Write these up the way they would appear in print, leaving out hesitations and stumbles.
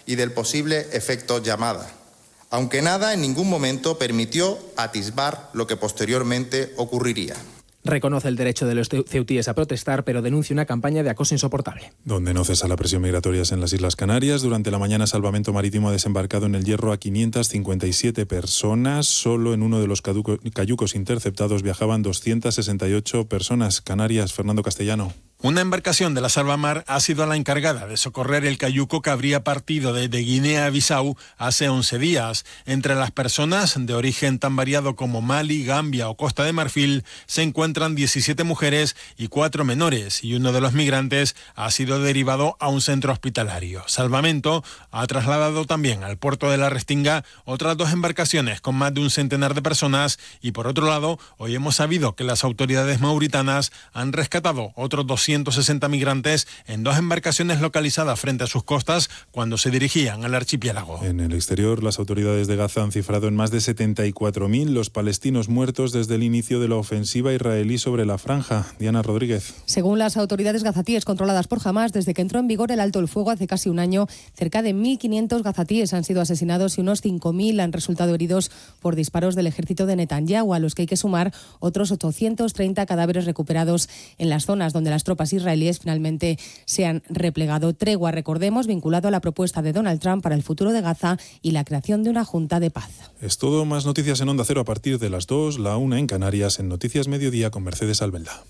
y del posible efecto llamada, aunque nada en ningún momento permitió atisbar lo que posteriormente ocurriría. Reconoce el derecho de los ceutíes a protestar, pero denuncia una campaña de acoso insoportable. Donde no cesa la presión migratoria en las Islas Canarias. Durante la mañana, Salvamento Marítimo ha desembarcado en el Hierro a 557 personas. Solo en uno de los cayucos interceptados viajaban 268 personas. Canarias, Fernando Castellano. Una embarcación de la Salvamar ha sido la encargada de socorrer el cayuco que habría partido desde Guinea-Bissau hace 11 días. Entre las personas de origen tan variado como Mali, Gambia o Costa de Marfil se encuentran 17 mujeres y 4 menores, y uno de los migrantes ha sido derivado a un centro hospitalario. Salvamento ha trasladado también al puerto de la Restinga otras 2 embarcaciones con más de un centenar de personas, y por otro lado, hoy hemos sabido que las autoridades mauritanas han rescatado otros 260 migrantes en 2 embarcaciones localizadas frente a sus costas cuando se dirigían al archipiélago. En el exterior, las autoridades de Gaza han cifrado en más de 74.000 los palestinos muertos desde el inicio de la ofensiva israelí sobre la franja. Diana Rodríguez. Según las autoridades gazatíes controladas por Hamás, desde que entró en vigor el alto el fuego hace casi un año, cerca de 1.500 gazatíes han sido asesinados y unos 5.000 han resultado heridos por disparos del ejército de Netanyahu, a los que hay que sumar otros 830 cadáveres recuperados en las zonas donde las tropas israelíes finalmente se han replegado. Tregua, recordemos, vinculado a la propuesta de Donald Trump para el futuro de Gaza y la creación de una junta de paz. Es todo. Más noticias en Onda Cero a partir de las 2, la 1 en Canarias, en Noticias Mediodía con Mercedes Albelda.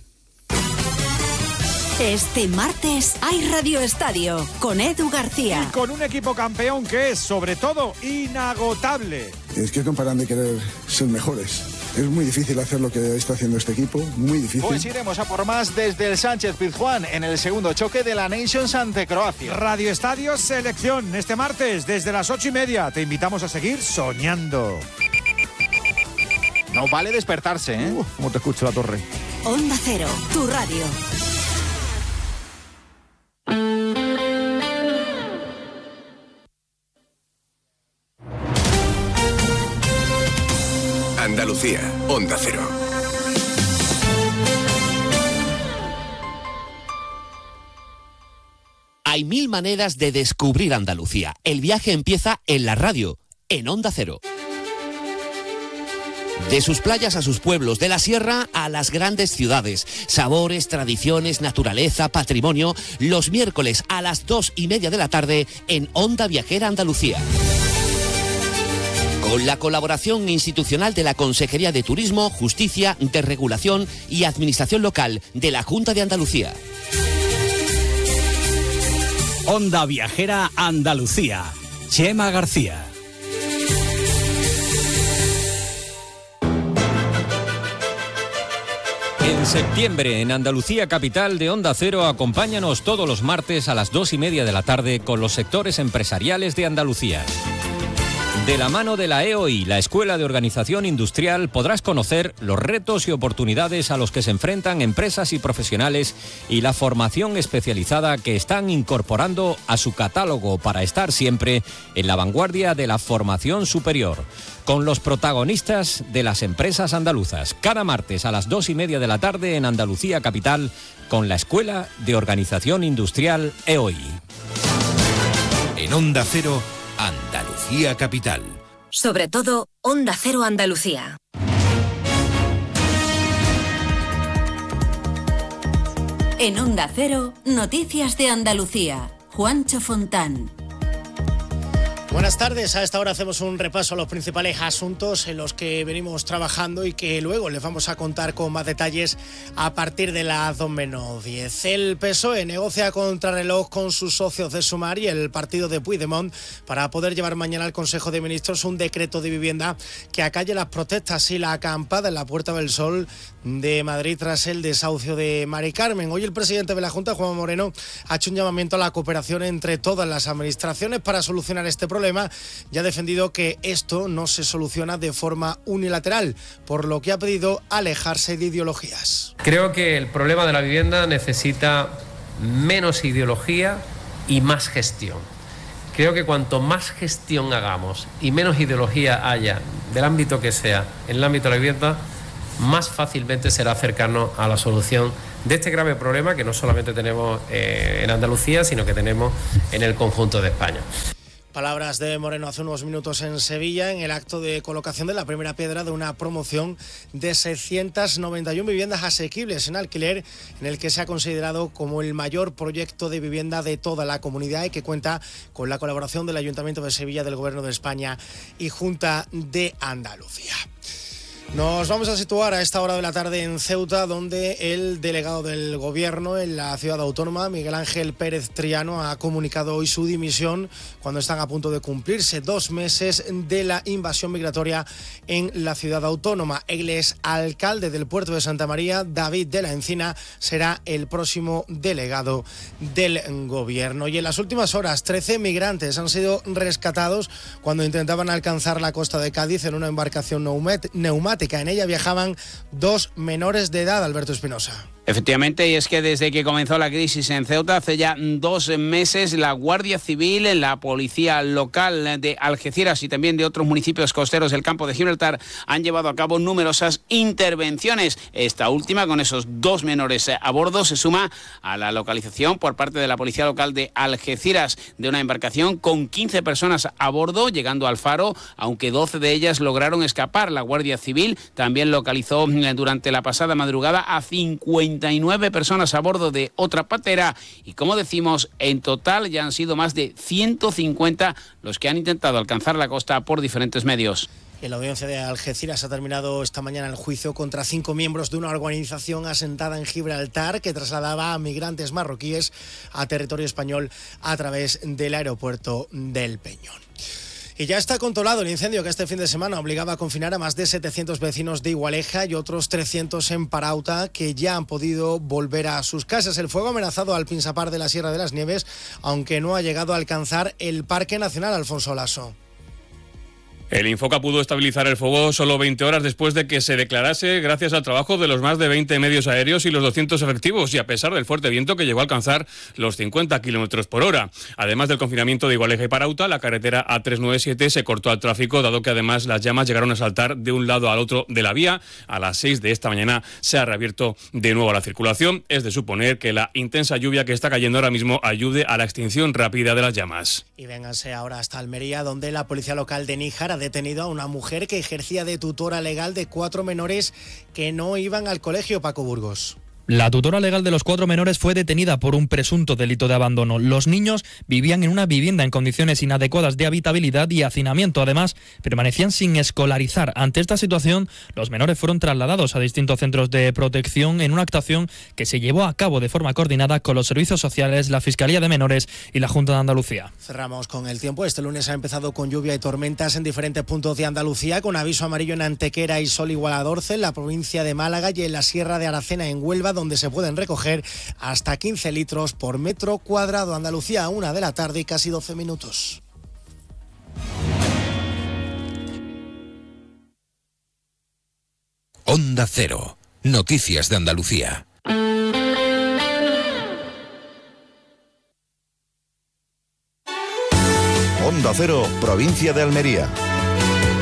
Este martes hay Radio Estadio con Edu García. Y con un equipo campeón que es, sobre todo, inagotable. Es que no paran de querer ser mejores. Es muy difícil hacer lo que está haciendo este equipo, muy difícil. Pues iremos a por más desde el Sánchez-Pizjuán en el segundo choque de la Nations ante Croacia. Radio Estadio Selección, este martes desde las 8:30. Te invitamos a seguir soñando. No vale despertarse, ¿eh? Como te escucho la torre. Onda Cero, tu radio. Andalucía, Onda Cero. Hay 1000 maneras de descubrir Andalucía. El viaje empieza en la radio, en Onda Cero. De sus playas a sus pueblos, de la sierra a las grandes ciudades. Sabores, tradiciones, naturaleza, patrimonio. Los miércoles a las 2:30 de la tarde en Onda Viajera Andalucía. Con la colaboración institucional de la Consejería de Turismo, Justicia, Desregulación y Administración Local de la Junta de Andalucía. Onda Viajera Andalucía. Chema García. En septiembre, en Andalucía Capital de Onda Cero, acompáñanos todos los martes a las 2:30 de la tarde con los sectores empresariales de Andalucía. De la mano de la EOI, la Escuela de Organización Industrial, podrás conocer los retos y oportunidades a los que se enfrentan empresas y profesionales y la formación especializada que están incorporando a su catálogo para estar siempre en la vanguardia de la formación superior, con los protagonistas de las empresas andaluzas. Cada martes a las 2:30 de la tarde en Andalucía Capital con la Escuela de Organización Industrial EOI. En Onda Cero, Andalucía Capital. Sobre todo, Onda Cero Andalucía. En Onda Cero, Noticias de Andalucía. Juancho Fontán. Buenas tardes, a esta hora hacemos un repaso a los principales asuntos en los que venimos trabajando y que luego les vamos a contar con más detalles a partir de las 2:10. El PSOE negocia contrarreloj con sus socios de Sumar y el partido de Puigdemont para poder llevar mañana al Consejo de Ministros un decreto de vivienda que acalle las protestas y la acampada en la Puerta del Sol de Madrid tras el desahucio de Mari Carmen. Hoy el presidente de la Junta, Juanma Moreno, ha hecho un llamamiento a la cooperación entre todas las administraciones para solucionar este problema y ha defendido que esto no se soluciona de forma unilateral, por lo que ha pedido alejarse de ideologías. Creo que el problema de la vivienda necesita menos ideología y más gestión. Creo que cuanto más gestión hagamos y menos ideología haya, del ámbito que sea, en el ámbito de la vivienda, más fácilmente será acercarnos a la solución de este grave problema que no solamente tenemos en Andalucía, sino que tenemos en el conjunto de España. Palabras de Moreno hace unos minutos en Sevilla, en el acto de colocación de la primera piedra de una promoción de 691 viviendas asequibles en alquiler, en el que se ha considerado como el mayor proyecto de vivienda de toda la comunidad y que cuenta con la colaboración del Ayuntamiento de Sevilla, del Gobierno de España y Junta de Andalucía. Nos vamos a situar a esta hora de la tarde en Ceuta, donde el delegado del Gobierno en la ciudad autónoma, Miguel Ángel Pérez Triano, ha comunicado hoy su dimisión cuando están a punto de cumplirse 2 meses de la invasión migratoria en la ciudad autónoma. El exalcalde del puerto de Santa María, David de la Encina, será el próximo delegado del Gobierno. Y en las últimas horas, 13 migrantes han sido rescatados cuando intentaban alcanzar la costa de Cádiz en una embarcación neumática. En ella viajaban 2 menores de edad, Alberto Espinosa. Efectivamente, y es que desde que comenzó la crisis en Ceuta, hace ya 2 meses, la Guardia Civil, la Policía Local de Algeciras y también de otros municipios costeros del campo de Gibraltar han llevado a cabo numerosas intervenciones. Esta última, con esos 2 menores a bordo, se suma a la localización por parte de la Policía Local de Algeciras de una embarcación con 15 personas a bordo, llegando al faro, aunque 12 de ellas lograron escapar. La Guardia Civil también localizó durante la pasada madrugada a 59 personas a bordo de otra patera y, como decimos, en total ya han sido más de 150 los que han intentado alcanzar la costa por diferentes medios. En la audiencia de Algeciras ha terminado esta mañana el juicio contra 5 miembros de una organización asentada en Gibraltar que trasladaba a migrantes marroquíes a territorio español a través del aeropuerto del Peñón. Y ya está controlado el incendio que este fin de semana obligaba a confinar a más de 700 vecinos de Igualeja y otros 300 en Parauta, que ya han podido volver a sus casas. El fuego ha amenazado al Pinsapar de la Sierra de las Nieves, aunque no ha llegado a alcanzar el Parque Nacional. Alfonso Lasso. El Infoca pudo estabilizar el fuego solo 20 horas después de que se declarase, gracias al trabajo de los más de 20 medios aéreos y los 200 efectivos, y a pesar del fuerte viento que llegó a alcanzar los 50 kilómetros por hora. Además del confinamiento de Igualeja y Parauta, la carretera A397 se cortó al tráfico, dado que además las llamas llegaron a saltar de un lado al otro de la vía. A las 6 de esta mañana se ha reabierto de nuevo la circulación. Es de suponer que la intensa lluvia que está cayendo ahora mismo ayude a la extinción rápida de las llamas. Y vénganse ahora hasta Almería, donde la policía local de Níjar ha detenido a una mujer que ejercía de tutora legal de 4 menores que no iban al colegio. Paco Burgos. La tutora legal de los 4 menores fue detenida por un presunto delito de abandono. Los niños vivían en una vivienda en condiciones inadecuadas de habitabilidad y hacinamiento. Además, permanecían sin escolarizar. Ante esta situación, los menores fueron trasladados a distintos centros de protección en una actuación que se llevó a cabo de forma coordinada con los servicios sociales, la Fiscalía de Menores y la Junta de Andalucía. Cerramos con el tiempo. Este lunes ha empezado con lluvia y tormentas en diferentes puntos de Andalucía, con aviso amarillo en Antequera y Sol igual a 12, en la provincia de Málaga y en la Sierra de Aracena, en Huelva, donde se pueden recoger hasta 15 litros por metro cuadrado. Andalucía, 1 de la tarde y casi 12 minutos. Onda Cero. Noticias de Andalucía. Onda Cero, provincia de Almería.